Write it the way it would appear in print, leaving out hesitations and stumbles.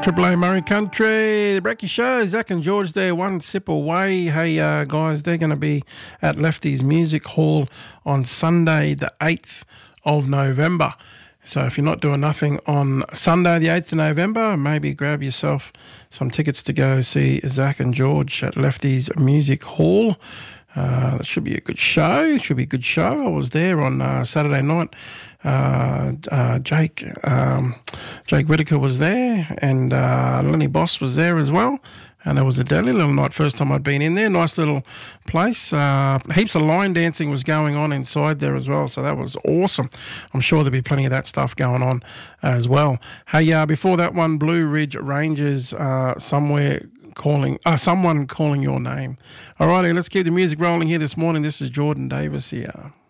Triple A Murray Country, the Brecky Show, Zach and George there, one sip away. Hey guys, they're going to be at Lefty's Music Hall on Sunday the 8th of November. So if you're not doing nothing on Sunday the 8th of November, maybe grab yourself some tickets to go see Zach and George at Lefty's Music Hall. That should be a good show. I was there on Saturday night. Jake Whitaker was there, and Lenny Boss was there as well. And it was a deadly little night. First time I'd been in there. Nice little place. Heaps of line dancing was going on inside there as well. So that was awesome. I'm sure there'll be plenty of that stuff going on as well. Hey, before that one, Blue Ridge Rangers, someone calling your name. All righty, let's keep the music rolling here this morning. This is Jordan Davis here.